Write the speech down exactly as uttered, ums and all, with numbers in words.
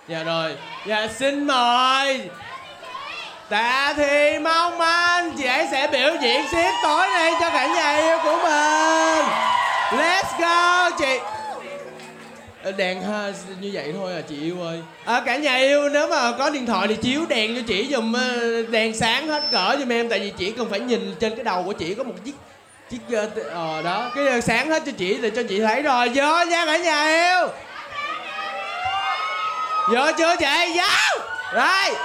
Dạ rồi. Dạ xin mời Tạ Thị Mong Anh, chị ấy sẽ biểu diễn xiết tối nay cho cả nhà yêu của mình. Let's go chị. Đèn ha, như vậy thôi à chị yêu ơi. À, cả nhà yêu nếu mà có điện thoại thì chiếu đèn cho chị dùm, đèn sáng hết cỡ giùm em. Tại vì chị cần phải nhìn trên cái đầu của chị có một chiếc chiếc ờ đó, cái đèn sáng hết cho chị để cho chị thấy rồi. Vô nha cả nhà yêu. Vô chưa chị? Vô. Rồi.